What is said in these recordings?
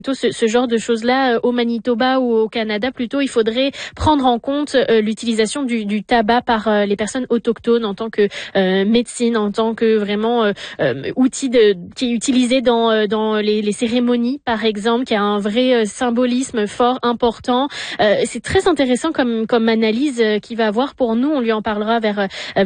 Ce genre de choses-là au Manitoba ou au Canada, plutôt, il faudrait prendre en compte l'utilisation du tabac par les personnes autochtones en tant que médecine, en tant que vraiment outil qui est utilisé dans les cérémonies, par exemple, qui a un vrai symbolisme fort, important. C'est très intéressant comme analyse qu'il va avoir pour nous. On lui en parlera vers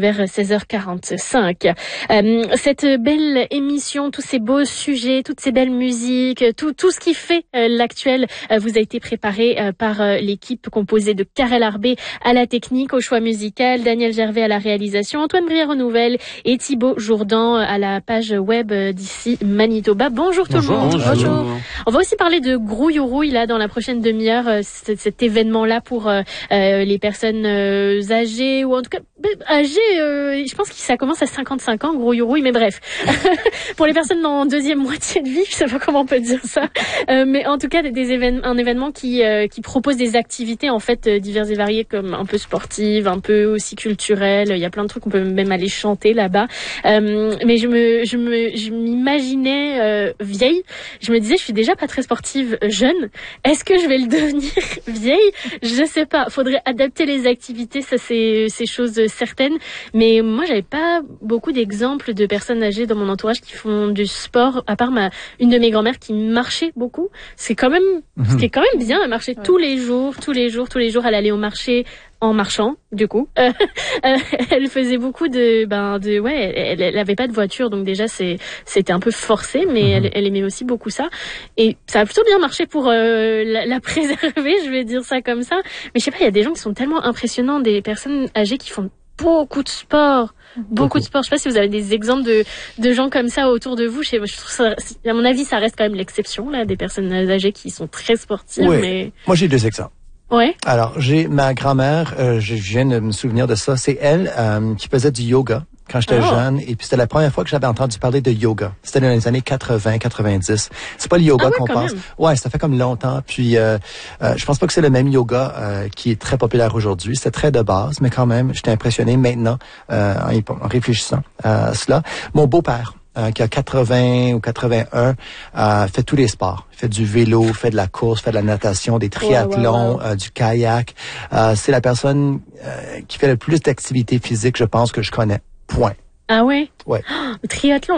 16h45. Cette belle émission, tous ces beaux sujets, toutes ces belles musiques, tout ce qui fait l'actuel vous a été préparé par l'équipe composée de Karel Arbé à la technique, au choix musical, Daniel Gervais à la réalisation, Antoine Brière aux nouvelles et Thibaut Jourdan à la page web d'ici Manitoba. Bonjour tout le monde. Bonjour. On va aussi parler de Grouille-Rouille là dans la prochaine demi-heure, cet événement-là pour les personnes âgées ou en tout cas âgées. Je pense que ça commence à 55 ans, Grouille-Rouille, mais bref. Pour les personnes dans deuxième moitié de vie, je sais pas comment on peut dire ça. Mais en tout cas, un événement qui propose des activités en fait diverses et variées, comme un peu sportives, un peu aussi culturelles. Il y a plein de trucs, on peut même aller chanter là-bas. Mais je m'imaginais vieille. Je me disais, je suis déjà pas très sportive jeune. Est-ce que je vais le devenir vieille? Je sais pas. Faudrait adapter les activités, ça c'est chose certaine. Mais moi, j'avais pas beaucoup d'exemples de personnes âgées dans mon entourage qui font du sport, à part une de mes grand-mères qui marchait beaucoup. C'est quand même bien. Elle marchait tous les jours. Elle allait au marché en marchant, du coup. Elle faisait beaucoup elle avait pas de voiture, donc déjà c'était un peu forcé, mais elle aimait aussi beaucoup ça. Et ça a plutôt bien marché pour la préserver, je vais dire ça comme ça. Mais je sais pas, il y a des gens qui sont tellement impressionnants, des personnes âgées qui font beaucoup de sport. Beaucoup de sport. Je sais pas si vous avez des exemples de gens comme ça autour de vous. Je trouve ça, à mon avis, ça reste quand même l'exception, là, des personnes âgées qui sont très sportives. Oui. Mais... Moi, j'ai 2 exemples. Ouais. Alors, j'ai ma grand-mère, je viens de me souvenir de ça. C'est elle qui faisait du yoga quand j'étais jeune. Et puis, c'était la première fois que j'avais entendu parler de yoga. C'était dans les années 80, 90. C'est pas le yoga qu'on pense. Même. Ouais, ça fait comme longtemps. Puis, je pense pas que c'est le même yoga qui est très populaire aujourd'hui. C'est très de base, mais quand même, j'étais impressionné maintenant en réfléchissant à cela. Mon beau-père, qui a 80 ou 81, fait tous les sports. Fait du vélo, fait de la course, fait de la natation, des triathlons, du kayak. C'est la personne qui fait le plus d'activités physiques, je pense, que je connais. Point. Ah ouais? Ouais. Oh, triathlon,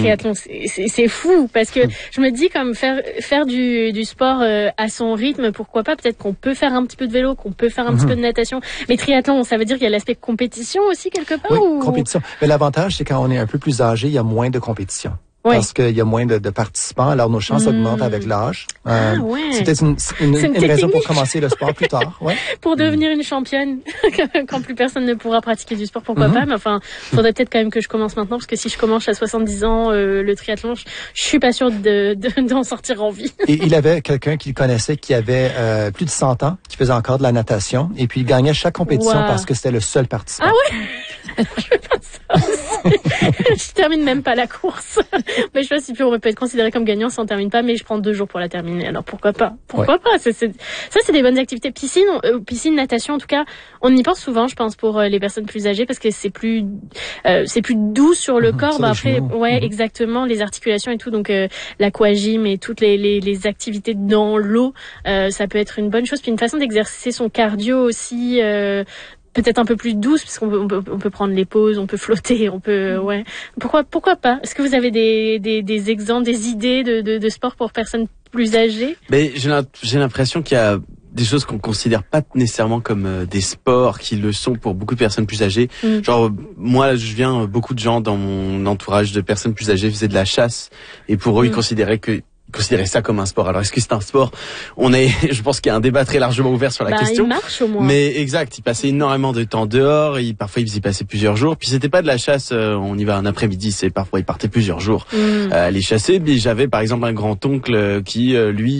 c'est fou parce que je me dis comme faire du sport à son rythme, pourquoi pas? Peut-être qu'on peut faire un petit peu de vélo, qu'on peut faire un petit peu de natation. Mais triathlon, ça veut dire qu'il y a l'aspect compétition aussi quelque part? Oui, compétition. Mais l'avantage, c'est quand on est un peu plus âgé, il y a moins de compétition. Oui. Parce qu'il y a moins de participants, alors nos chances augmentent avec l'âge. C'est peut-être une raison pour commencer le sport plus tard. Ouais. Pour devenir une championne, quand plus personne ne pourra pratiquer du sport, pourquoi pas. Mais enfin, faudrait peut-être quand même que je commence maintenant, parce que si je commence à 70 ans le triathlon, je suis pas sûre d'en sortir en vie. Et il avait quelqu'un qu'il connaissait qui avait plus de 100 ans, qui faisait encore de la natation, et puis il gagnait chaque compétition parce que c'était le seul participant. Ah ouais? Je fais pas ça aussi. Je termine même pas la course. Mais je sais pas si on peut être considéré comme gagnant si on termine pas, mais je prends 2 jours pour la terminer. Alors pourquoi pas? Pourquoi pas? Ça, c'est des bonnes activités. Piscine, natation, en tout cas, on y pense souvent, je pense, pour les personnes plus âgées, parce que c'est plus doux sur le corps. Après, exactement, les articulations et tout. Donc, l'aquagym et toutes les activités dans l'eau, ça peut être une bonne chose. Puis une façon d'exercer son cardio aussi, peut-être un peu plus douce, parce qu'on peut prendre les pauses, on peut flotter, on peut, Pourquoi pas? Est-ce que vous avez des exemples, des idées de sport pour personnes plus âgées? Mais j'ai l'impression qu'il y a des choses qu'on considère pas nécessairement comme des sports qui le sont pour beaucoup de personnes plus âgées. Genre, moi, beaucoup de gens dans mon entourage de personnes plus âgées faisaient de la chasse, et pour eux, ils considéraient ça comme un sport. Alors, est-ce que c'est un sport? Je pense qu'il y a un débat très largement ouvert sur la question. Il marche au moins. Mais exact, ils passaient énormément de temps dehors, parfois ils y passaient plusieurs jours. Puis c'était pas de la chasse, on y va un après-midi, parfois ils partaient plusieurs jours aller chasser. Mais j'avais par exemple un grand-oncle qui,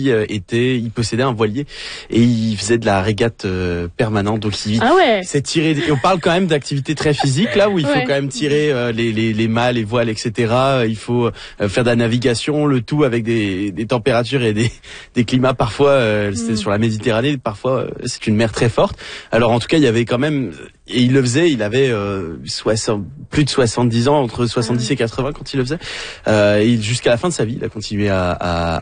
il possédait un voilier et il faisait de la régate permanente. Donc s'est tiré. Et on parle quand même d'activités très physiques là, où il faut quand même tirer les mâts, les voiles, etc. Il faut faire de la navigation, le tout avec des températures et des climats parfois c'est sur la Méditerranée, parfois c'est une mer très forte. Alors en tout cas il y avait quand même, et il le faisait, il avait plus de 70 ans, entre 70 et 80 quand il le faisait, et jusqu'à la fin de sa vie il a continué à